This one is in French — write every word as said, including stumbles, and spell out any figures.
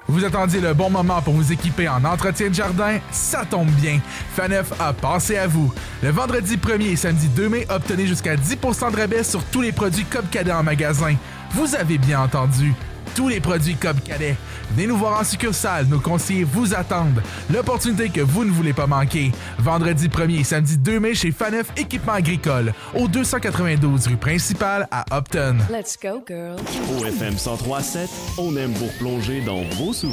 Vous attendiez le bon moment pour vous équiper en entretien de jardin? Ça tombe bien! Faneuf a pensé à vous. Le vendredi premier et samedi deux mai, obtenez jusqu'à dix pour cent de rabais sur tous les produits Cobb Cadet en magasin. Vous avez bien entendu. Tous les produits Cobb Cadet. Venez nous voir en succursale, nos conseillers vous attendent. L'opportunité que vous ne voulez pas manquer. Vendredi premier et samedi deux mai chez Faneuf Équipement Agricole, au deux cent quatre-vingt-douze rue principale à Upton. Let's go, girl. Au F M cent trois sept, on aime vous replonger dans vos souvenirs.